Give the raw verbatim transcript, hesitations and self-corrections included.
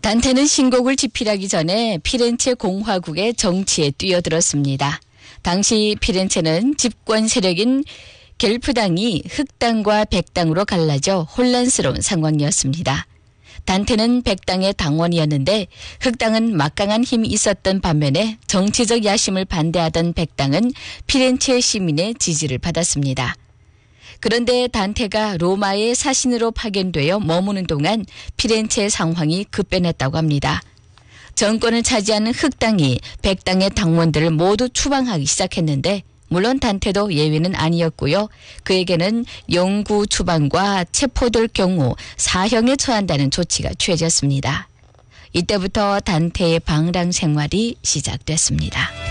단테는 신곡을 집필하기 전에 피렌체 공화국의 정치에 뛰어들었습니다. 당시 피렌체는 집권 세력인 겔프당이 흑당과 백당으로 갈라져 혼란스러운 상황이었습니다. 단테는 백당의 당원이었는데 흑당은 막강한 힘이 있었던 반면에 정치적 야심을 반대하던 백당은 피렌체 시민의 지지를 받았습니다. 그런데 단테가 로마의 사신으로 파견되어 머무는 동안 피렌체의 상황이 급변했다고 합니다. 정권을 차지하는 흑당이 백당의 당원들을 모두 추방하기 시작했는데 물론 단테도 예외는 아니었고요. 그에게는 영구 추방과 체포될 경우 사형에 처한다는 조치가 취해졌습니다. 이때부터 단테의 방랑 생활이 시작됐습니다.